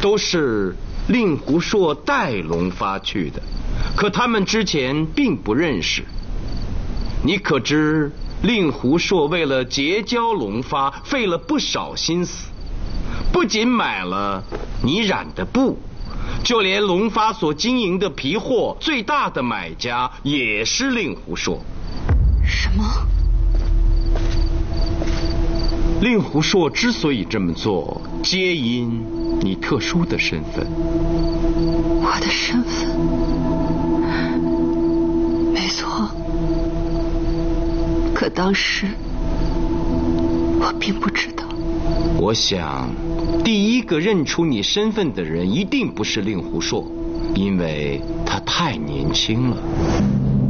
都是令狐硕带龙发去的，可他们之前并不认识。你可知令狐硕为了结交龙发费了不少心思，不仅买了你染的布，就连龙发所经营的皮货最大的买家也是令狐硕。 什么？ 令狐硕之所以这么做，皆因你特殊的身份。 我的身份？没错。可当时我并不知道。 我想第一个认出你身份的人一定不是令狐硕，因为他太年轻了。